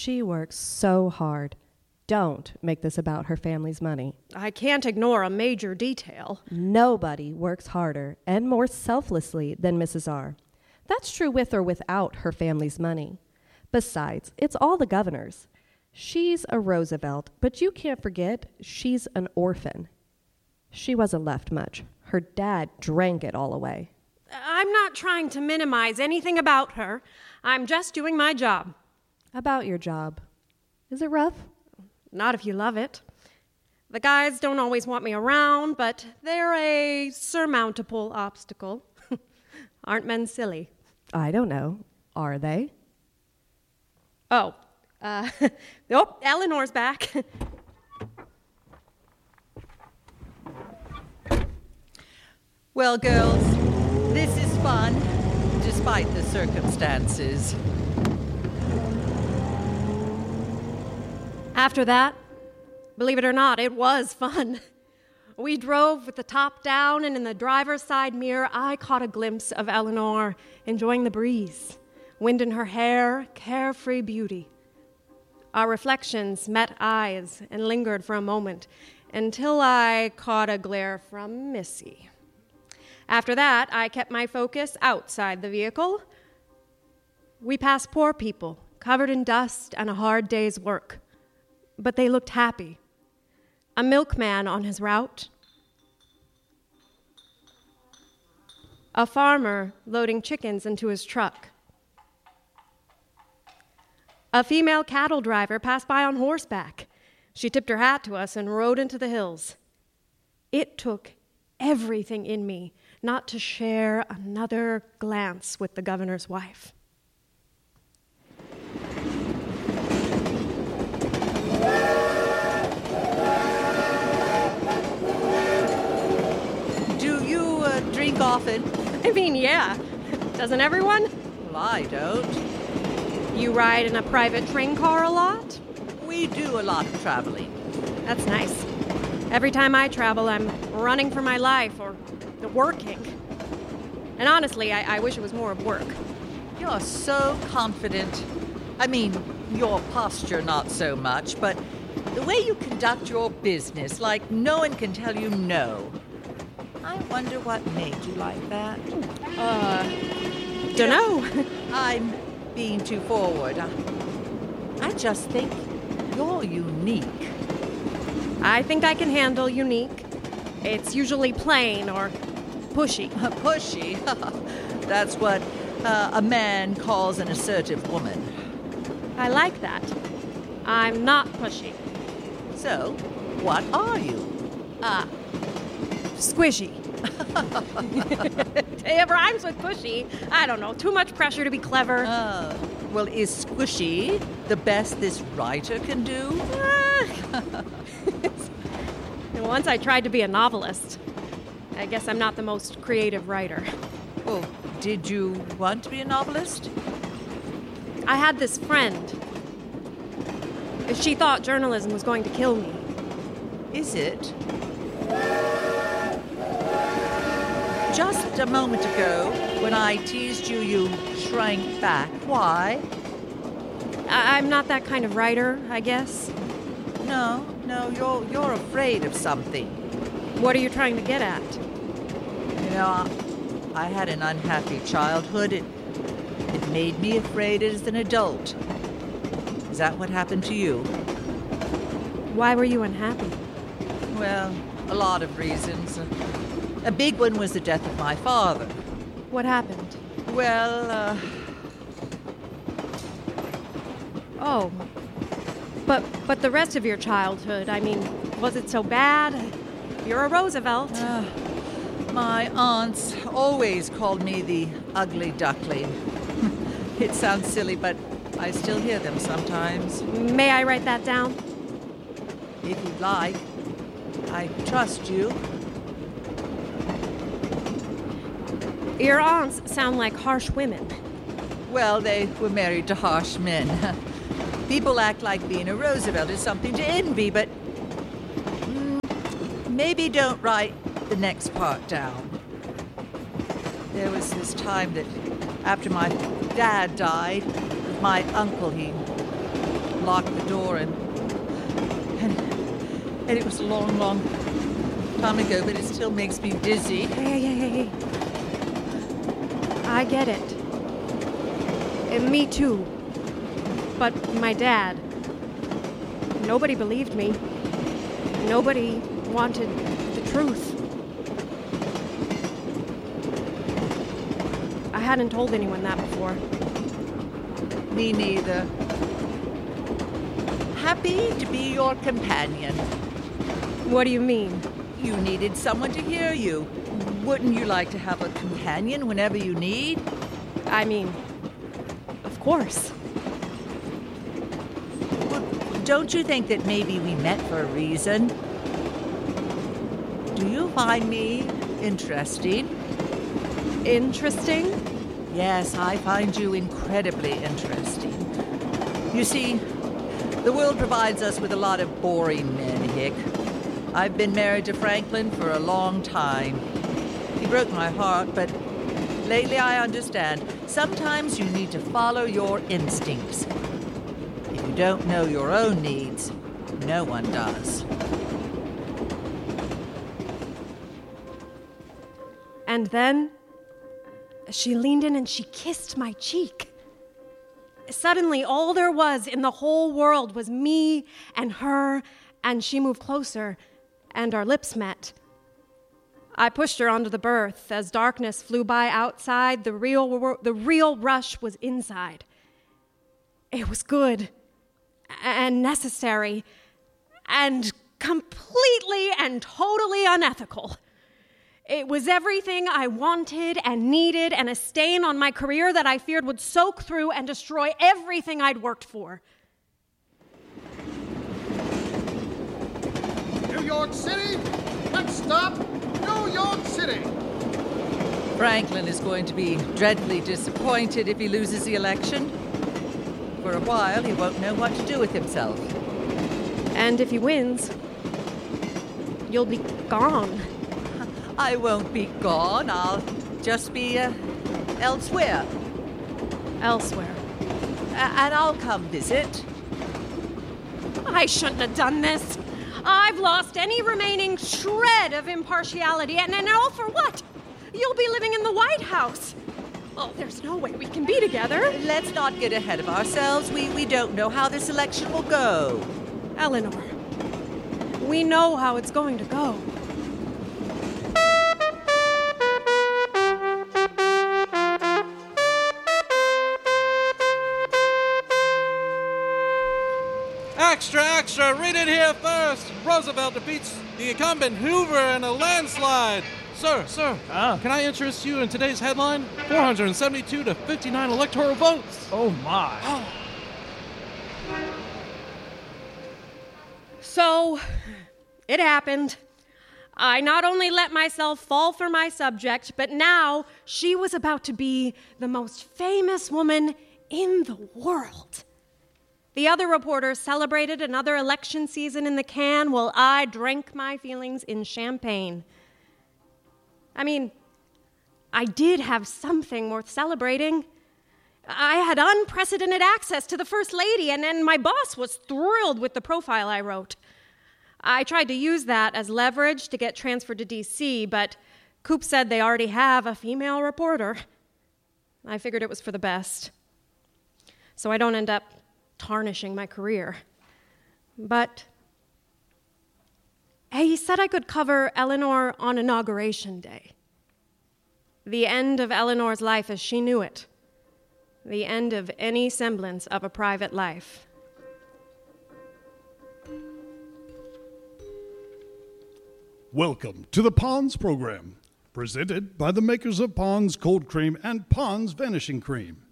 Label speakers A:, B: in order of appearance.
A: She works so hard. Don't make this about her family's money.
B: I can't ignore a major detail.
A: Nobody works harder and more selflessly than Mrs. R. That's true with or without her family's money. Besides, it's all the governor's. She's a Roosevelt, but you can't forget she's an orphan. She wasn't left much. Her dad drank it all away.
B: I'm not trying to minimize anything about her. I'm just doing my job.
A: About your job. Is it rough?
B: Not if you love it. The guys don't always want me around, but they're a surmountable obstacle. Aren't men silly?
A: I don't know. Are they?
B: Oh, Eleanor's back.
C: Well, girls, this is fun, despite the circumstances.
B: After that, believe it or not, it was fun. We drove with the top down, and in the driver's side mirror, I caught a glimpse of Eleanor enjoying the breeze, wind in her hair, carefree beauty. Our reflections met eyes and lingered for a moment until I caught a glare from Missy. After that, I kept my focus outside the vehicle. We passed poor people, covered in dust and a hard day's work, but they looked happy. A milkman on his route, a farmer loading chickens into his truck. A female cattle driver passed by on horseback. She tipped her hat to us and rode into the hills. It took everything in me not to share another glance with the governor's wife.
C: Do you drink often?
B: I mean, yeah. Doesn't everyone?
C: Well, I don't.
B: You ride in a private train car a lot?
C: We do a lot of traveling.
B: That's nice. Every time I travel, I'm running for my life or working. And honestly, I wish it was more of work.
C: You're so confident. I mean, your posture not so much, but the way you conduct your business, like no one can tell you no. I wonder what made you like that.
B: Dunno.
C: I'm being too forward. I just think you're unique.
B: I think I can handle unique. It's usually plain or pushy.
C: Pushy? That's what a man calls an assertive woman.
B: I like that. I'm not pushy.
C: So, what are you?
B: Squishy. It rhymes with pushy. I don't know. Too much pressure to be clever.
C: Well, is squishy the best this writer can do?
B: Once I tried to be a novelist. I guess I'm not the most creative writer.
C: Well, did you want to be a novelist?
B: I had this friend. She thought journalism was going to kill me.
C: Is it? Just a moment ago, when I teased you, you shrank back. Why?
B: I'm not that kind of writer, I guess.
C: No, you're afraid of something.
B: What are you trying to get at?
C: You know, I had an unhappy childhood. It made me afraid as an adult. Is that what happened to you?
B: Why were you unhappy?
C: Well, a lot of reasons. A big one was the death of my father.
B: What happened?
C: Well,
B: Oh. But the rest of your childhood, I mean, was it so bad? You're a Roosevelt.
C: My aunts always called me the ugly duckling. It sounds silly, but I still hear them sometimes.
B: May I write that down?
C: If you'd like. I trust you.
B: Your aunts sound like harsh women.
C: Well, they were married to harsh men. People act like being a Roosevelt is something to envy, but maybe don't write the next part down. There was this time that after my dad died, my uncle, he locked the door, and it was a long, long time ago, but it still makes me dizzy.
B: Hey. I get it. And me too. But my dad. Nobody believed me. Nobody wanted the truth. I hadn't told anyone that before.
C: Me neither. Happy to be your companion.
B: What do you mean?
C: You needed someone to hear you. Wouldn't you like to have a companion whenever you need?
B: I mean, of course.
C: Don't you think that maybe we met for a reason? Do you find me interesting?
B: Interesting?
C: Yes, I find you incredibly interesting. You see, the world provides us with a lot of boring men, Hick. I've been married to Franklin for a long time. He broke my heart, but lately I understand. Sometimes you need to follow your instincts. If you don't know your own needs, no one does.
B: And then she leaned in and she kissed my cheek. Suddenly, all there was in the whole world was me and her, and she moved closer, and our lips met. I pushed her onto the berth. As darkness flew by outside, the real rush was inside. It was good and necessary and completely and totally unethical. It was everything I wanted and needed, and a stain on my career that I feared would soak through and destroy everything I'd worked for.
D: New York City? Next stop, New York City.
C: Franklin is going to be dreadfully disappointed if he loses the election. For a while, he won't know what to do with himself.
B: And if he wins, you'll be gone.
C: I won't be gone. I'll just be elsewhere.
B: Elsewhere.
C: And I'll come visit.
B: I shouldn't have done this. I've lost any remaining shred of impartiality, and all for what? You'll be living in the White House. Oh, there's no way we can be together.
C: Let's not get ahead of ourselves. We don't know how this election will go.
B: Eleanor, we know how it's going to go.
E: Extra, extra, read it here first. Roosevelt defeats the incumbent Hoover in a landslide. Sir, can I interest you in today's headline? 472 to 59 electoral votes.
F: Oh, my.
B: So, it happened. I not only let myself fall for my subject, but now she was about to be the most famous woman in the world. The other reporters celebrated another election season in the can while I drank my feelings in champagne. I mean, I did have something worth celebrating. I had unprecedented access to the First Lady, and my boss was thrilled with the profile I wrote. I tried to use that as leverage to get transferred to D.C., but Coop said they already have a female reporter. I figured it was for the best, so I don't end up tarnishing my career. But he said I could cover Eleanor on Inauguration Day. The end of Eleanor's life as she knew it. The end of any semblance of a private life.
G: Welcome to the Pond's program, presented by the makers of Pond's Cold Cream and Pond's Vanishing Cream.